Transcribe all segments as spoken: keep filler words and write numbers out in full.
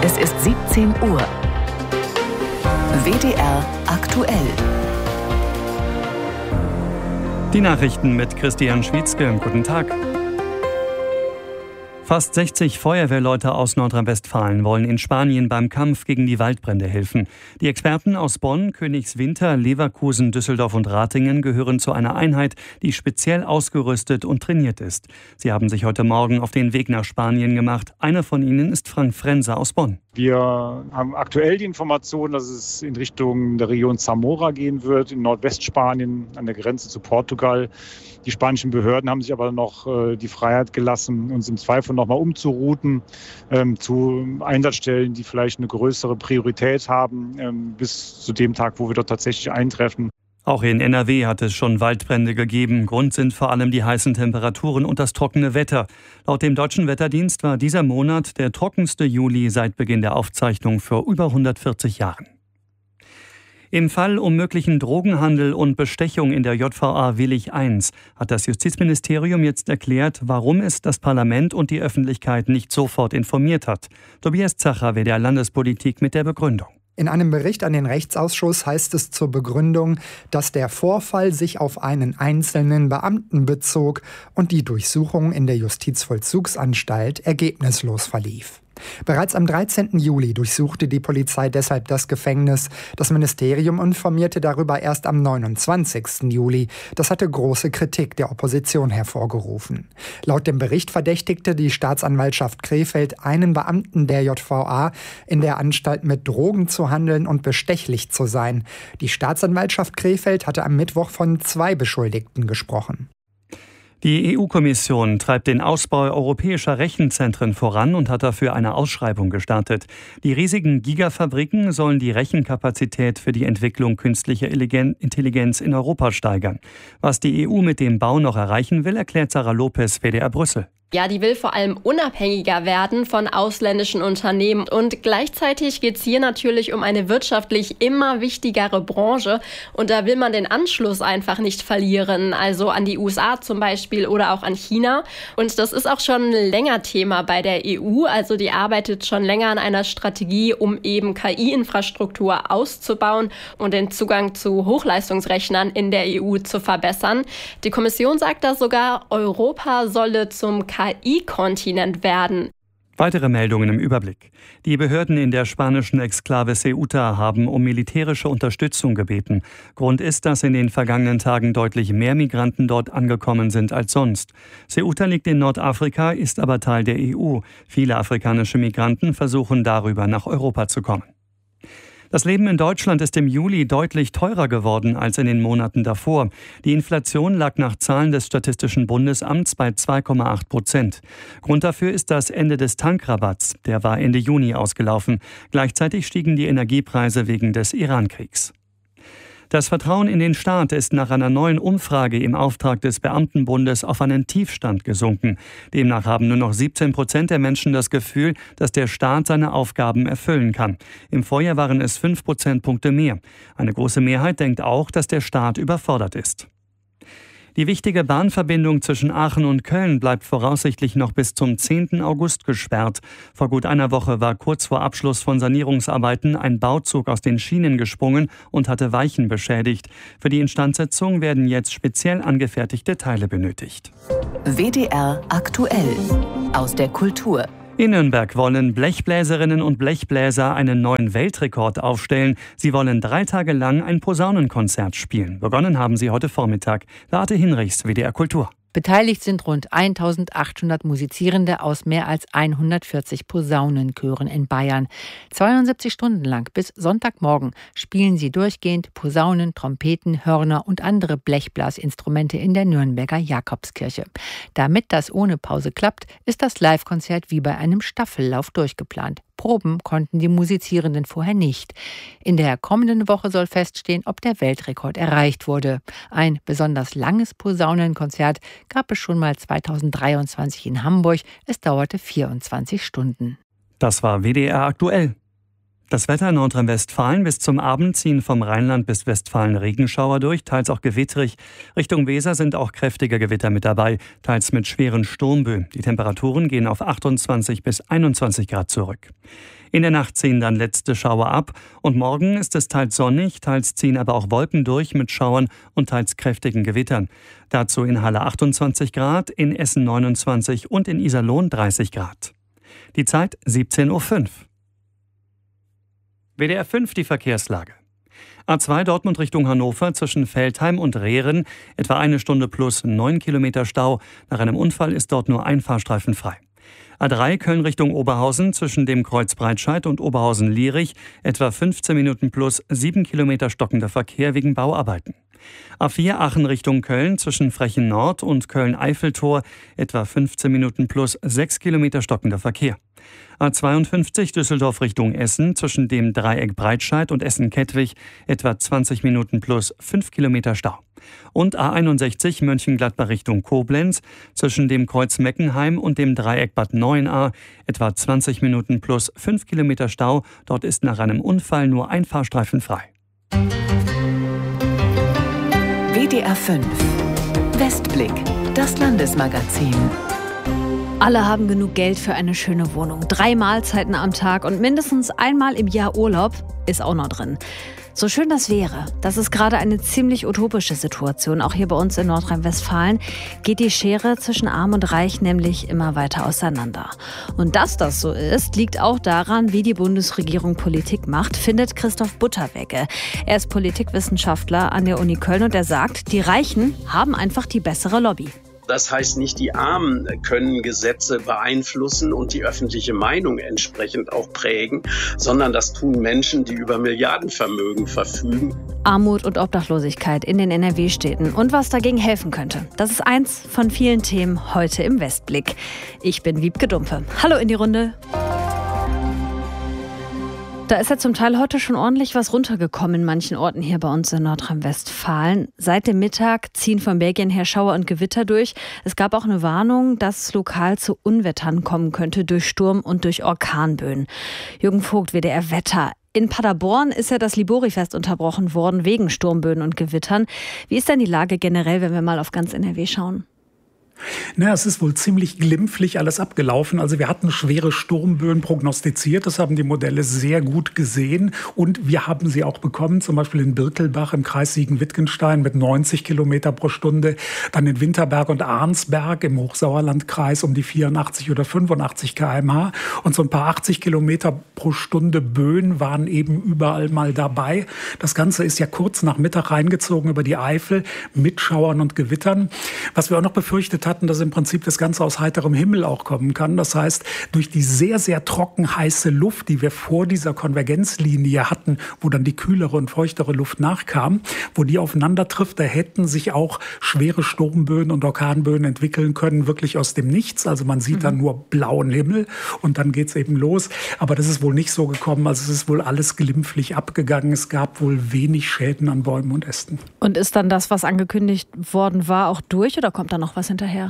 Es ist siebzehn Uhr. W D R aktuell. Die Nachrichten mit Christian Schwietzke. Guten Tag. Fast sechzig Feuerwehrleute aus Nordrhein-Westfalen wollen in Spanien beim Kampf gegen die Waldbrände helfen. Die Experten aus Bonn, Königswinter, Leverkusen, Düsseldorf und Ratingen gehören zu einer Einheit, die speziell ausgerüstet und trainiert ist. Sie haben sich heute Morgen auf den Weg nach Spanien gemacht. Einer von ihnen ist Frank Frense aus Bonn. Wir haben aktuell die Information, dass es in Richtung der Region Zamora gehen wird, in Nordwestspanien an der Grenze zu Portugal. Die spanischen Behörden haben sich aber noch äh, die Freiheit gelassen, uns im Zweifel nochmal umzurouten ähm, zu Einsatzstellen, die vielleicht eine größere Priorität haben, ähm, bis zu dem Tag, wo wir dort tatsächlich eintreffen. Auch in N R W hat es schon Waldbrände gegeben. Grund sind vor allem die heißen Temperaturen und das trockene Wetter. Laut dem Deutschen Wetterdienst war dieser Monat der trockenste Juli seit Beginn der Aufzeichnung vor über hundertvierzig Jahren. Im Fall um möglichen Drogenhandel und Bestechung in der J V A Willich eins hat das Justizministerium jetzt erklärt, warum es das Parlament und die Öffentlichkeit nicht sofort informiert hat. Tobias Zacher, W D R Landespolitik, mit der Begründung. In einem Bericht an den Rechtsausschuss heißt es zur Begründung, dass der Vorfall sich auf einen einzelnen Beamten bezog und die Durchsuchung in der Justizvollzugsanstalt ergebnislos verlief. Bereits am dreizehnten Juli durchsuchte die Polizei deshalb das Gefängnis. Das Ministerium informierte darüber erst am neunundzwanzigsten Juli. Das hatte große Kritik der Opposition hervorgerufen. Laut dem Bericht verdächtigte die Staatsanwaltschaft Krefeld einen Beamten der J V A, in der Anstalt mit Drogen zu handeln und bestechlich zu sein. Die Staatsanwaltschaft Krefeld hatte am Mittwoch von zwei Beschuldigten gesprochen. Die E U-Kommission treibt den Ausbau europäischer Rechenzentren voran und hat dafür eine Ausschreibung gestartet. Die riesigen Gigafabriken sollen die Rechenkapazität für die Entwicklung künstlicher Intelligenz in Europa steigern. Was die E U mit dem Bau noch erreichen will, erklärt Sarah Lopez, W D R Brüssel. Ja, die will vor allem unabhängiger werden von ausländischen Unternehmen. Und gleichzeitig geht es hier natürlich um eine wirtschaftlich immer wichtigere Branche. Und da will man den Anschluss einfach nicht verlieren. Also an die U S A zum Beispiel oder auch an China. Und das ist auch schon länger Thema bei der E U. Also die arbeitet schon länger an einer Strategie, um eben K I-Infrastruktur auszubauen und den Zugang zu Hochleistungsrechnern in der E U zu verbessern. Die Kommission sagt da sogar, Europa solle zum K I-Kontinent werden. Weitere Meldungen im Überblick. Die Behörden in der spanischen Exklave Ceuta haben um militärische Unterstützung gebeten. Grund ist, dass in den vergangenen Tagen deutlich mehr Migranten dort angekommen sind als sonst. Ceuta liegt in Nordafrika, ist aber Teil der E U. Viele afrikanische Migranten versuchen darüber nach Europa zu kommen. Das Leben in Deutschland ist im Juli deutlich teurer geworden als in den Monaten davor. Die Inflation lag nach Zahlen des Statistischen Bundesamts bei zwei Komma acht Prozent. Grund dafür ist das Ende des Tankrabatts. Der war Ende Juni ausgelaufen. Gleichzeitig stiegen die Energiepreise wegen des Iran-Kriegs. Das Vertrauen in den Staat ist nach einer neuen Umfrage im Auftrag des Beamtenbundes auf einen Tiefstand gesunken. Demnach haben nur noch siebzehn Prozent der Menschen das Gefühl, dass der Staat seine Aufgaben erfüllen kann. Im Vorjahr waren es fünf Prozentpunkte mehr. Eine große Mehrheit denkt auch, dass der Staat überfordert ist. Die wichtige Bahnverbindung zwischen Aachen und Köln bleibt voraussichtlich noch bis zum zehnten August gesperrt. Vor gut einer Woche war kurz vor Abschluss von Sanierungsarbeiten ein Bauzug aus den Schienen gesprungen und hatte Weichen beschädigt. Für die Instandsetzung werden jetzt speziell angefertigte Teile benötigt. W D R aktuell aus der Kultur. In Nürnberg wollen Blechbläserinnen und Blechbläser einen neuen Weltrekord aufstellen. Sie wollen drei Tage lang ein Posaunenkonzert spielen. Begonnen haben sie heute Vormittag. Beate Hinrichs, W D R Kultur. Beteiligt sind rund eintausendachthundert Musizierende aus mehr als hundertvierzig Posaunenchören in Bayern. zweiundsiebzig Stunden lang bis Sonntagmorgen spielen sie durchgehend Posaunen, Trompeten, Hörner und andere Blechblasinstrumente in der Nürnberger Jakobskirche. Damit das ohne Pause klappt, ist das Live-Konzert wie bei einem Staffellauf durchgeplant. Proben konnten die Musizierenden vorher nicht. In der kommenden Woche soll feststehen, ob der Weltrekord erreicht wurde. Ein besonders langes Posaunenkonzert gab es schon mal zweitausenddreiundzwanzig in Hamburg. Es dauerte vierundzwanzig Stunden. Das war W D R aktuell. Das Wetter in Nordrhein-Westfalen: bis zum Abend ziehen vom Rheinland bis Westfalen Regenschauer durch, teils auch gewitterig. Richtung Weser sind auch kräftige Gewitter mit dabei, teils mit schweren Sturmböen. Die Temperaturen gehen auf achtundzwanzig bis einundzwanzig Grad zurück. In der Nacht ziehen dann letzte Schauer ab und morgen ist es teils sonnig, teils ziehen aber auch Wolken durch mit Schauern und teils kräftigen Gewittern. Dazu in Halle achtundzwanzig Grad, in Essen neunundzwanzig und in Iserlohn dreißig Grad. Die Zeit siebzehn Uhr fünf. W D R fünf, die Verkehrslage. A zwei Dortmund Richtung Hannover zwischen Veltheim und Rehren, etwa eine Stunde plus neun Kilometer Stau. Nach einem Unfall ist dort nur ein Fahrstreifen frei. A drei Köln Richtung Oberhausen zwischen dem Kreuz Breitscheid und Oberhausen-Lierich, etwa fünfzehn Minuten plus sieben Kilometer stockender Verkehr wegen Bauarbeiten. A vier Aachen Richtung Köln zwischen Frechen Nord und Köln-Eiffeltor, etwa fünfzehn Minuten plus sechs Kilometer stockender Verkehr. A zweiundfünfzig Düsseldorf Richtung Essen zwischen dem Dreieck Breitscheid und Essen-Kettwig, etwa zwanzig Minuten plus fünf Kilometer Stau. Und A einundsechzig Mönchengladbach Richtung Koblenz zwischen dem Kreuz Meckenheim und dem Dreieck Bad Neuenahr, etwa zwanzig Minuten plus fünf Kilometer Stau. Dort ist nach einem Unfall nur ein Fahrstreifen frei. W D R fünf Westblick, das Landesmagazin. Alle haben genug Geld für eine schöne Wohnung. Drei Mahlzeiten am Tag und mindestens einmal im Jahr Urlaub ist auch noch drin. So schön das wäre, das ist gerade eine ziemlich utopische Situation. Auch hier bei uns in Nordrhein-Westfalen geht die Schere zwischen Arm und Reich nämlich immer weiter auseinander. Und dass das so ist, liegt auch daran, wie die Bundesregierung Politik macht, findet Christoph Butterwegge. Er ist Politikwissenschaftler an der Uni Köln und er sagt, die Reichen haben einfach die bessere Lobby. Das heißt, nicht die Armen können Gesetze beeinflussen und die öffentliche Meinung entsprechend auch prägen, sondern das tun Menschen, die über Milliardenvermögen verfügen. Armut und Obdachlosigkeit in den N R W-Städten und was dagegen helfen könnte. Das ist eins von vielen Themen heute im Westblick. Ich bin Wiebke Dumpe. Hallo in die Runde. Da ist ja zum Teil heute schon ordentlich was runtergekommen in manchen Orten hier bei uns in Nordrhein-Westfalen. Seit dem Mittag ziehen von Belgien her Schauer und Gewitter durch. Es gab auch eine Warnung, dass es lokal zu Unwettern kommen könnte durch Sturm und durch Orkanböen. Jürgen Vogt, W D R Wetter. In Paderborn ist ja das Liborifest unterbrochen worden wegen Sturmböen und Gewittern. Wie ist denn die Lage generell, wenn wir mal auf ganz N R W schauen? Na, es ist wohl ziemlich glimpflich alles abgelaufen. Also wir hatten schwere Sturmböen prognostiziert. Das haben die Modelle sehr gut gesehen. Und wir haben sie auch bekommen, zum Beispiel in Birkelbach im Kreis Siegen-Wittgenstein mit neunzig Kilometer pro Stunde. Dann in Winterberg und Arnsberg im Hochsauerlandkreis um die vierundachtzig oder fünfundachtzig Kilometer pro Stunde. Und so ein paar achtzig Kilometer pro Stunde Böen waren eben überall mal dabei. Das Ganze ist ja kurz nach Mittag reingezogen über die Eifel mit Schauern und Gewittern. Was wir auch noch befürchtet haben, hatten, dass im Prinzip das Ganze aus heiterem Himmel auch kommen kann. Das heißt, durch die sehr, sehr trocken heiße Luft, die wir vor dieser Konvergenzlinie hatten, wo dann die kühlere und feuchtere Luft nachkam, wo die aufeinander trifft, da hätten sich auch schwere Sturmböen und Orkanböen entwickeln können, wirklich aus dem Nichts. Also man sieht mhm. dann nur blauen Himmel und dann geht's eben los. Aber das ist wohl nicht so gekommen. Also es ist wohl alles glimpflich abgegangen. Es gab wohl wenig Schäden an Bäumen und Ästen. Und ist dann das, was angekündigt worden war, auch durch oder kommt da noch was hinterher?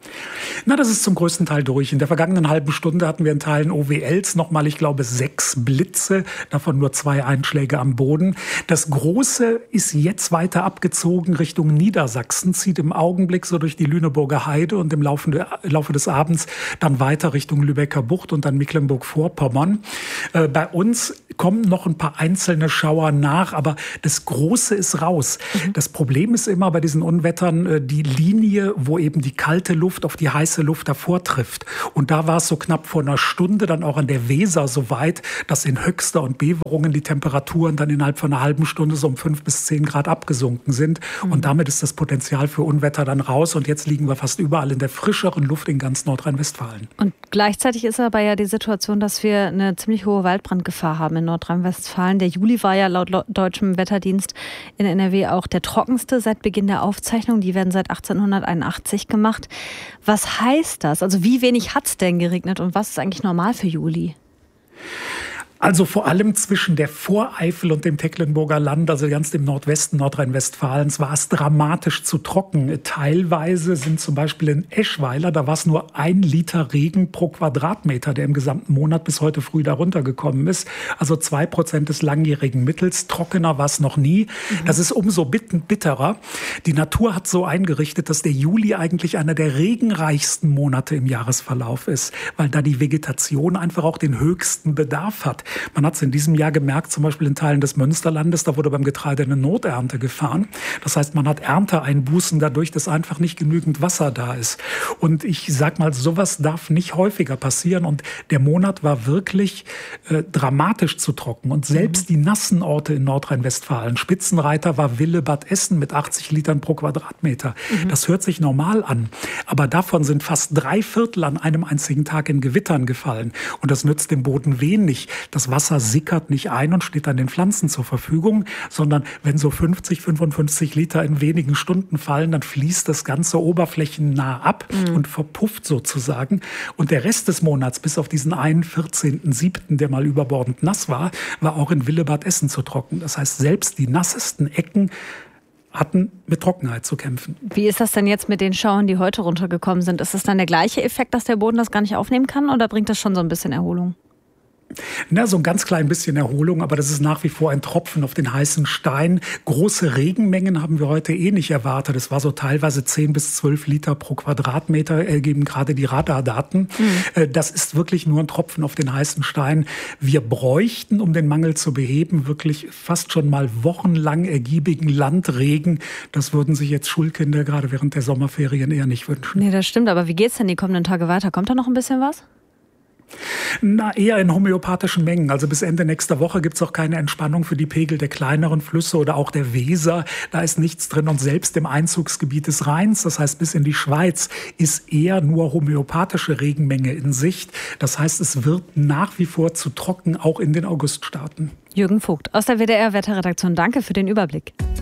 Na, das ist zum größten Teil durch. In der vergangenen halben Stunde hatten wir in Teilen O W Ls nochmal, ich glaube, sechs Blitze, davon nur zwei Einschläge am Boden. Das Große ist jetzt weiter abgezogen Richtung Niedersachsen, zieht im Augenblick so durch die Lüneburger Heide und im Laufe, Laufe des Abends dann weiter Richtung Lübecker Bucht und dann Mecklenburg-Vorpommern. Äh, bei uns kommen noch ein paar einzelne Schauer nach, aber das Große ist raus. Mhm. Das Problem ist immer bei diesen Unwettern äh, die Linie, wo eben die kalte Luft auf die heiße Luft davor trifft. Und da war es so knapp vor einer Stunde dann auch an der Weser so weit, dass in Höxter und Beverungen die Temperaturen dann innerhalb von einer halben Stunde so um fünf bis zehn Grad abgesunken sind. Mhm. Und damit ist das Potenzial für Unwetter dann raus. Und jetzt liegen wir fast überall in der frischeren Luft in ganz Nordrhein-Westfalen. Und gleichzeitig ist aber ja die Situation, dass wir eine ziemlich hohe Waldbrandgefahr haben in Nordrhein-Westfalen. Der Juli war ja laut deutschem Wetterdienst in N R W auch der trockenste seit Beginn der Aufzeichnung. Die werden seit achtzehnhunderteinundachtzig gemacht. Was heißt das? Also wie wenig hat es denn geregnet und was ist eigentlich normal für Juli? Also vor allem zwischen der Voreifel und dem Tecklenburger Land, also ganz im Nordwesten Nordrhein-Westfalens, war es dramatisch zu trocken. Teilweise sind zum Beispiel in Eschweiler, da war es nur ein Liter Regen pro Quadratmeter, der im gesamten Monat bis heute früh darunter gekommen ist. Also zwei Prozent des langjährigen Mittels. Trockener war es noch nie. Mhm. Das ist umso bitterer. Die Natur hat so eingerichtet, dass der Juli eigentlich einer der regenreichsten Monate im Jahresverlauf ist, weil da die Vegetation einfach auch den höchsten Bedarf hat. Man hat es in diesem Jahr gemerkt, zum Beispiel in Teilen des Münsterlandes, da wurde beim Getreide eine Noternte gefahren. Das heißt, man hat Ernteeinbußen dadurch, dass einfach nicht genügend Wasser da ist. Und ich sag mal, sowas darf nicht häufiger passieren. Und der Monat war wirklich äh, dramatisch zu trocken. Und selbst mhm. die nassen Orte in Nordrhein-Westfalen, Spitzenreiter war Wille-Bad Essen mit achtzig Litern pro Quadratmeter. Mhm. Das hört sich normal an. Aber davon sind fast drei Viertel an einem einzigen Tag in Gewittern gefallen. Und das nützt dem Boden wenig. Das Wasser sickert nicht ein und steht dann den Pflanzen zur Verfügung, sondern wenn so fünfzig, fünfundfünfzig Liter in wenigen Stunden fallen, dann fließt das Ganze oberflächennah ab mhm. und verpufft sozusagen. Und der Rest des Monats, bis auf diesen einen vierzehnten siebten, der mal überbordend nass war, war auch in Wille-Bad Essen zu trocken. Das heißt, selbst die nassesten Ecken hatten mit Trockenheit zu kämpfen. Wie ist das denn jetzt mit den Schauern, die heute runtergekommen sind? Ist das dann der gleiche Effekt, dass der Boden das gar nicht aufnehmen kann, oder bringt das schon so ein bisschen Erholung? Na, so ein ganz klein bisschen Erholung, aber das ist nach wie vor ein Tropfen auf den heißen Stein. Große Regenmengen haben wir heute eh nicht erwartet. Es war so teilweise zehn bis zwölf Liter pro Quadratmeter, ergeben gerade die Radardaten. Mhm. Das ist wirklich nur ein Tropfen auf den heißen Stein. Wir bräuchten, um den Mangel zu beheben, wirklich fast schon mal wochenlang ergiebigen Landregen. Das würden sich jetzt Schulkinder gerade während der Sommerferien eher nicht wünschen. Nee, das stimmt. Aber wie geht's denn die kommenden Tage weiter? Kommt da noch ein bisschen was? Na, eher in homöopathischen Mengen. Also bis Ende nächster Woche gibt es auch keine Entspannung für die Pegel der kleineren Flüsse oder auch der Weser. Da ist nichts drin. Und selbst im Einzugsgebiet des Rheins, das heißt bis in die Schweiz, ist eher nur homöopathische Regenmenge in Sicht. Das heißt, es wird nach wie vor zu trocken, auch in den Auguststaaten. Jürgen Vogt aus der W D R-Wetterredaktion. Danke für den Überblick.